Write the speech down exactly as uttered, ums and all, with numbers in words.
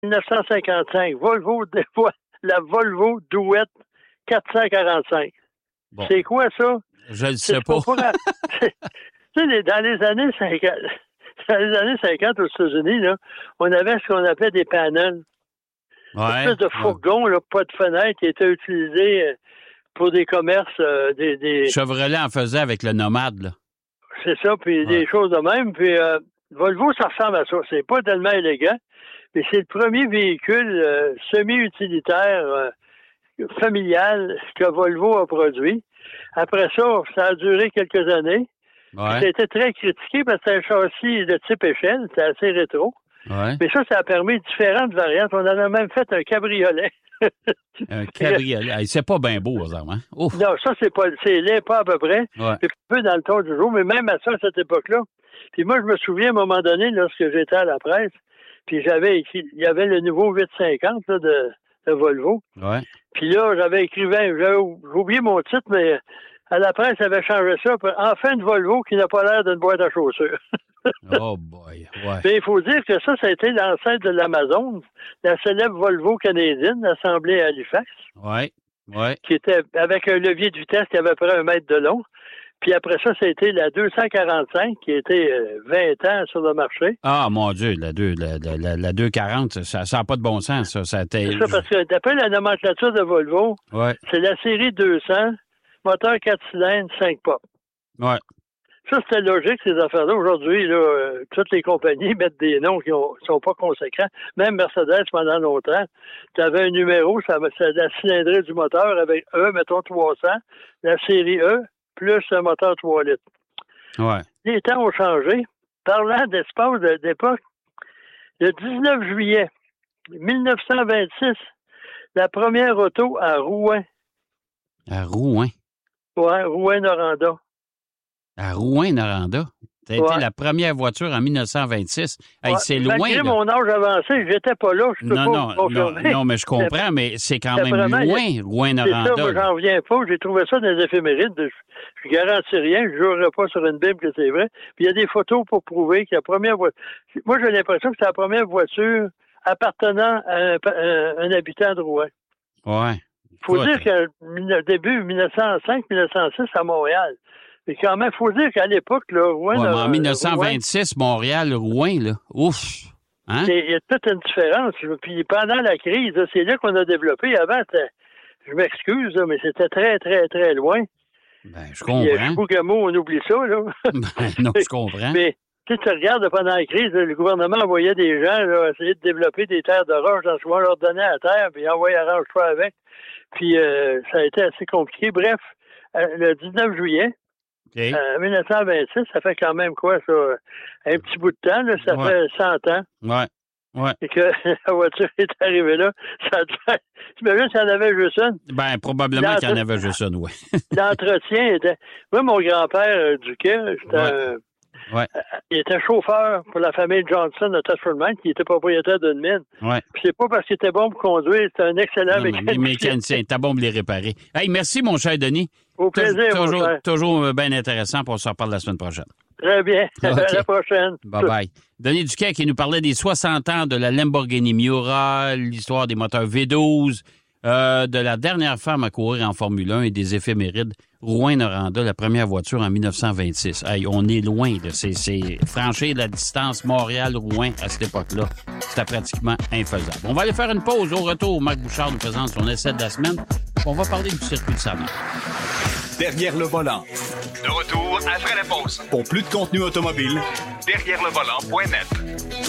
dix-neuf cent cinquante-cinq, Volvo, la Volvo Douette quatre cent quarante-cinq. Bon. C'est quoi ça? Je ne sais pas. pas. Tu sais, dans les années cinquante, dans les années cinquante aux États-Unis, là, on avait ce qu'on appelait des panels. Ouais, une espèce de fourgon, ouais. là, pas de fenêtre, qui était utilisé pour des commerces. Euh, des, des... Chevrolet en faisait avec le Nomade, là. C'est ça, puis ouais. des choses de même. Puis euh, Volvo, ça ressemble à ça. C'est pas tellement élégant, mais c'est le premier véhicule euh, semi-utilitaire euh, familial que Volvo a produit. Après ça, ça a duré quelques années. Ouais. Ça a été très critiqué parce que c'est un châssis de type échelle, c'est assez rétro. Ouais. Mais ça, ça a permis différentes variantes. On en a même fait un cabriolet. Un cabriolet. C'est pas bien beau, hein? Ouf. Non, ça, c'est pas, c'est laid, pas à peu près. Ouais. C'est un peu dans le ton du jour, mais même à ça, à cette époque-là. Puis moi, je me souviens, à un moment donné, lorsque j'étais à la presse, puis j'avais écrit, il y avait le nouveau huit cent cinquante là, de, de Volvo. Ouais. Puis là, j'avais écrivain, j'avais oublié mon titre, mais à la presse, j'avais changé ça. Enfin, une Volvo qui n'a pas l'air d'une boîte à chaussures. Oh boy, ouais. Mais il faut dire que ça, ça a été l'ancêtre de l'Amazon, la célèbre Volvo canadienne, assemblée à Halifax. Ouais, ouais. Qui était avec un levier de vitesse qui avait à peu près un mètre de long. Puis après ça, ça a été la deux cent quarante-cinq qui a été vingt ans sur le marché. Ah, mon Dieu, la, deux, la, la, la deux cent quarante, ça n'a pas de bon sens, ça. ça c'est ça, parce que d'après la nomenclature de Volvo, ouais. c'est la série deux cents, moteur quatre cylindres, cinq portes. Ouais. Ça, c'était logique, ces affaires-là. Aujourd'hui, là, euh, toutes les compagnies mettent des noms qui ne sont pas conséquents. Même Mercedes, pendant longtemps, tu avais un numéro, ça, c'est la cylindrée du moteur avec E, mettons trois cents, la série E, plus un moteur trois litres. Ouais. Les temps ont changé. Parlant d'espace de, d'époque, le dix-neuf juillet mille neuf cent vingt-six, la première auto à Rouen. À Rouen? Ouais, Rouen-Noranda. À Rouen-Noranda? Ça a ouais. été la première voiture en mille neuf cent vingt-six. Hey, ouais. c'est loin. Malgré mon âge avancé, j'étais pas là. Je peux non, pas non, vous confirmer. non, non, mais je comprends, mais c'est quand même vraiment, loin, Rouen-Noranda. C'est ça, moi, j'en reviens pas. J'ai trouvé ça dans les éphémérides. Je, je garantis rien. Je jurerai pas sur une Bible que c'est vrai. Puis il y a des photos pour prouver que la première voiture... Moi, j'ai l'impression que c'est la première voiture appartenant à un, à un habitant de Rouen. Ouais. Il faut ouais. dire que début mille neuf cent cinq mille neuf cent six à Montréal. Mais quand même, il faut dire qu'à l'époque, là, Rouen... Ouais, là, en dix-neuf cent vingt-six, Rouen, Montréal, Rouen, là, ouf! Hein? Il y a toute une différence. Puis pendant la crise, là, c'est là qu'on a développé. Avant, je m'excuse, là, mais c'était très, très, très loin. Ben, je comprends. Puis, euh, Chibougamau, on oublie ça, là. Ben, non, je comprends. Mais, tu sais, tu regardes, pendant la crise, là, le gouvernement envoyait des gens, là, essayer de développer des terres de roche dans ce qu'on leur donnait à la terre, puis envoyer arrange-toi avec. Puis, euh, ça a été assez compliqué. Bref, euh, le dix-neuf juillet, okay. euh, mille neuf cent vingt-six, ça fait quand même quoi, ça? Un petit bout de temps, là, ça ouais. fait cent ans. Ouais. Ouais. Et que la voiture est arrivée là, ça a fait... T'imagines s'il y en avait juste une? Ben, probablement qu'il y en avait juste une, oui. L'entretien était... Moi, mon grand-père, euh, Duquet, c'était ouais. un... Ouais. Il était chauffeur pour la famille Johnson de Thetford Mine, qui était propriétaire d'une mine. Ouais. Puis c'est pas parce qu'il était bon pour conduire, c'était un excellent non, mécanicien. mécanicien. T'as bon pour les réparer. Hey, merci, mon cher Denis. Au plaisir, toujours, mon cher. Toujours bien intéressant, pour on se reparle la semaine prochaine. Très bien. Okay. À la prochaine. Bye-bye. Denis Duquet qui nous parlait des soixante ans de la Lamborghini Miura, l'histoire des moteurs V douze, euh, de la dernière femme à courir en Formule un et des éphémérides. Rouen-Noranda, la première voiture en mille neuf cent vingt-six. Hey, on est loin de c'est, c'est franchir la distance Montréal-Rouen à cette époque-là. C'était pratiquement infaisable. On va aller faire une pause. Au retour, Marc Bouchard nous présente son essai de la semaine. On va parler du circuit de Saint-Marc. Derrière le volant. De retour après la pause. Pour plus de contenu automobile, derrière le volant point net.